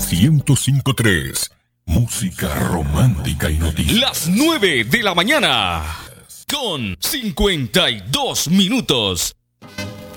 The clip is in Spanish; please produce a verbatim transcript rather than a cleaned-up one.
ciento cinco punto tres. Música romántica y noticias. Las nueve de la mañana. Con cincuenta y dos minutos.